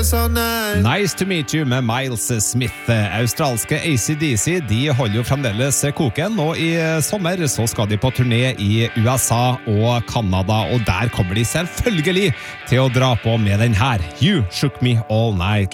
Nice to meet you med Miles Smith. Australske AC/DC, de holder jo fremdeles koken, og i sommer så skal de på turné i USA og Kanada, og der kommer de selvfølgelig til å dra på med den her You Shook Me All Night.